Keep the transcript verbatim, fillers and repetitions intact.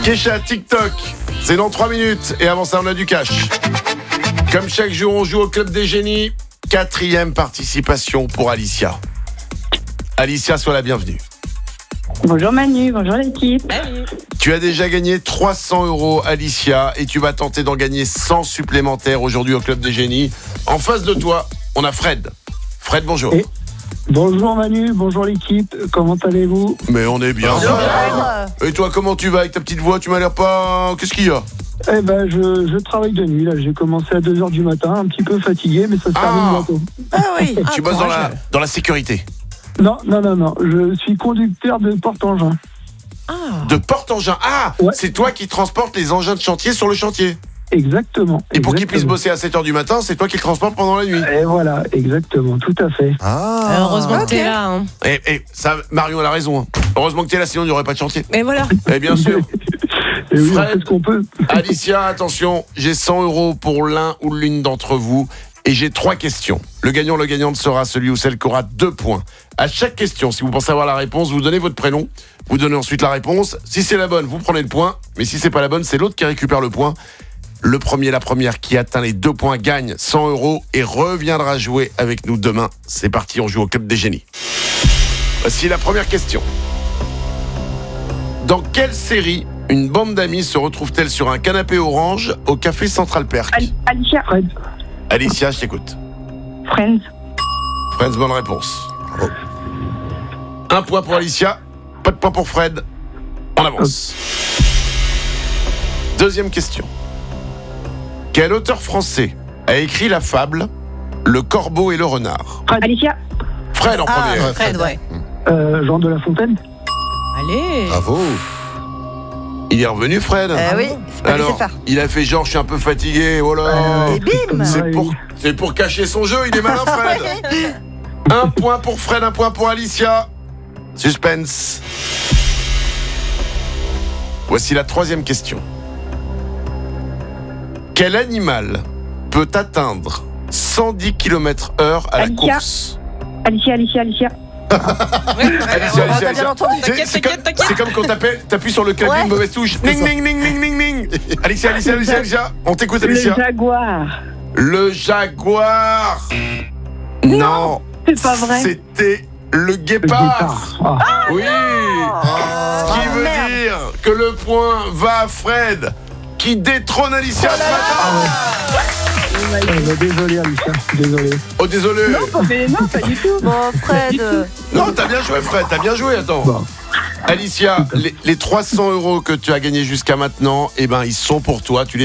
Kesha, TikTok, c'est dans trois minutes. Et avant ça, on a du cash. Comme chaque jour, on joue au Club des Génies. Quatrième participation pour Alicia. Alicia, sois la bienvenue. Bonjour Manu, bonjour l'équipe. Salut. Tu as déjà gagné trois cents euros, Alicia, et tu vas tenter d'en gagner cent supplémentaires aujourd'hui au Club des Génies. En face de toi, on a Fred. Fred, bonjour. Et bonjour Manu, bonjour l'équipe, comment allez-vous? Mais on est bien. Et toi, comment tu vas avec ta petite voix? Tu m'as l'air pas... Qu'est-ce qu'il y a? Eh ben, je, je travaille de nuit, là, j'ai commencé à deux heures du matin, un petit peu fatigué, mais ça se termine Ah. bientôt. Ah oui. Tu bosses dans la, dans la sécurité. Non, non, non, non, je suis conducteur de porte-engin. Ah. De porte-engin. Ah, Ouais. c'est toi qui transportes les engins de chantier sur le chantier. Exactement. Et pour qu'ils puissent exactement. bosser à sept heures du matin, c'est toi qui le transportes pendant la nuit. Et voilà, exactement, tout à fait. Ah. Heureusement que t'es là. Hein. Et, et ça, Marion, elle a raison. hein. Heureusement que t'es là, sinon il n'y aurait pas de chantier. Et voilà. Et bien sûr. Et oui, on Fred. fait ce qu'on peut. Alicia, attention, j'ai cent euros pour l'un ou l'une d'entre vous. Et j'ai trois questions. Le gagnant, le gagnante sera celui ou celle qui aura deux points. À chaque question, si vous pensez avoir la réponse, vous donnez votre prénom. Vous donnez ensuite la réponse. Si c'est la bonne, vous prenez le point. Mais si c'est pas la bonne, c'est l'autre qui récupère le point. Le premier, la première qui atteint les deux points gagne cent euros et reviendra jouer avec nous demain. C'est parti, on joue au Club des Génies. Voici la première question. Dans quelle série une bande d'amis se retrouve-t-elle sur un canapé orange au café Central Perk? Al- Alicia, Fred, Alicia, je t'écoute. Friends. Friends, bonne réponse. Bravo. Un point pour Alicia, pas de point pour Fred. On avance. Deuxième question. Quel auteur français a écrit la fable Le Corbeau et le Renard? Alicia, Fred en premier. Ah, Fred, ouais. euh, Jean de La Fontaine. Allez. Bravo. Il est revenu, Fred. Euh, oui, faut pas laisser Alors, faire. il a fait genre, je suis un peu fatigué. Oh là. Euh, Et bim. C'est Ouais. pour, c'est pour cacher son jeu, il est malin, Fred. Un point pour Fred, un point pour Alicia. Suspense. Voici la troisième question. Quel animal peut atteindre cent dix kilomètres heure à la Alicia. course? Alicia, Alicia, Alicia. Alicia, On Alicia, a bien Alicia. entendu. C'est- T'inquiète, C'est comme, t'inquiète, t'inquiète. c'est comme quand t'appelles- t'appuies sur le clavier, Ouais. une mauvaise touche. Ning, ning, ning, ning, ning, ning. Alicia, Alicia, Alicia, Alicia. On t'écoute, Le Alicia. jaguar. Le jaguar. Non. C'est pas vrai. C'était le Le guépard. guépard. Ah. Oui. Ce qui Oh, veut merde. dire que le point va à Fred, qui détrône Alicia ce matin. Eh ben, désolé Alicia, désolé. Oh, désolé. Non, mais non, pas du tout. Bon, Fred. euh, Non, t'as bien joué, Fred. T'as bien joué. Attends. Bon. Alicia, les, les trois cents euros que tu as gagnés jusqu'à maintenant, eh ben, ils sont pour toi. Tu les